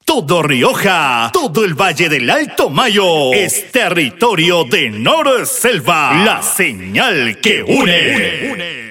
Todo Rioja, todo el Valle del Alto Mayo es territorio de Norselva, la señal que une.